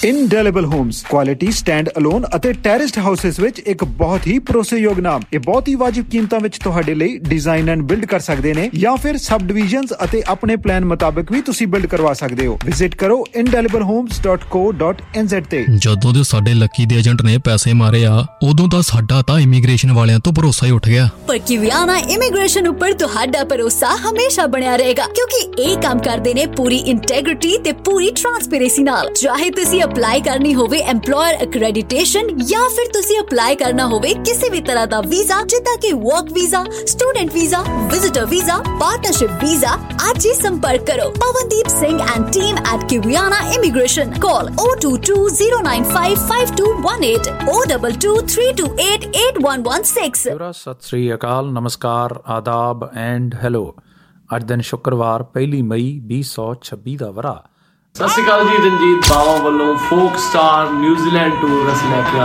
ਇਨਡੈਲੇਬਲ homes quality stand alone ਅਤੇ ਟੈਰੇਸਡ houses ਵਿੱਚ ਇੱਕ ਬਹੁਤ ਹੀ ਭਰੋਸੇਯੋਗ ਨਾਮ। ਇਹ ਬਹੁਤ ਹੀ ਵਾਜਿਬ ਕੀਮਤਾਂ ਵਿੱਚ ਤੁਹਾਡੇ ਲਈ ਡਿਜ਼ਾਈਨ ਐਂਡ ਬਿਲਡ ਕਰ ਸਕਦੇ ਨੇ ਜਾਂ ਫਿਰ ਸਬ ਡਿਵੀਜ਼ਨਸ ਅਤੇ ਆਪਣੇ ਪਲਾਨ ਮੁਤਾਬਕ ਵੀ ਤੁਸੀਂ ਬਿਲਡ ਕਰਵਾ ਸਕਦੇ ਹੋ। ਵਿਜ਼ਿਟ ਕਰੋ indelibblehomes.co.nz ਤੇ। ਜਦੋਂ ਦੇ ਸਾਡੇ ਲੱਕੀ ਦੇ ਏਜੰਟ ਨੇ ਪੈਸੇ ਮਾਰੇ ਆ ਉਦੋਂ ਤਾਂ ਸਾਡਾ ਤਾਂ ਇਮੀਗ੍ਰੇਸ਼ਨ ਵਾਲਿਆਂ ਤੋਂ ਭਰੋਸਾ ਹੀ ਉੱਠ ਗਿਆ। ਪਰ ਕਿਵਿਆਨਾ ਇਮੀਗ੍ਰੇਸ਼ਨ ਉੱਪਰ ਤੁਹਾਡਾ ਭਰੋਸਾ ਹਮੇਸ਼ਾ ਬਣਿਆ ਰਹੇਗਾ ਕਿਉਂਕਿ ਇਹ ਕੰਮ ਕਰਦੇ ਨੇ ਪੂਰੀ ਇੰਟੈਗ੍ਰਿਟੀ ਤੇ ਪੂਰੀ ਟ੍ਰਾਂਸਪੇਰੈਂਸੀ ਨਾਲ। ਚਾਹੇ ਤੁਸੀਂ ਅਪਲਾਈ ਕਰਨੀ ਹੋਵੇ ਐਮਪਲੋਇਰ ਅਕ੍ਰੈਡੀਟੇਸ਼ਨ ਜਾਂ ਫਿਰ ਤੁਸੀਂ ਅਪਲਾਈ ਕਰਨਾ ਹੋਵੇ ਕਿਸੇ ਵੀ ਤਰ੍ਹਾਂ ਦਾ ਵੀਜ਼ਾ ਜਿੱਦਾਂ ਕਿ work visa, student visa, visitor visa, partnership visa, ਅੱਜ ਹੀ ਸੰਪਰਕ ਕਰੋ Pawandeep Singh and team at Kiwiana Immigration. Call 022-095-5218 022-328-8116. Sat Sri ਅਕਾਲ, ਨਮਸਕਾਰ, ਆਦਾਬ ਐਂਡ ਹੈਲੋ। ਅੱਜ ਦਿਨ ਸ਼ੁੱਕਰਵਾਰ 1 ਮਈ 2026 ਦਾ ਵਰਾ। ਸਤਿ ਸ਼੍ਰੀ ਅਕਾਲ ਜੀ। ਰਣਜੀਤ ਬਾਵਾ ਵੱਲੋਂ ਫੋਕ ਸਟਾਰ ਨਿਊਜ਼ੀਲੈਂਡ ਟੂਰ ਅਸੀਂ ਲੈ ਕੇ ਆ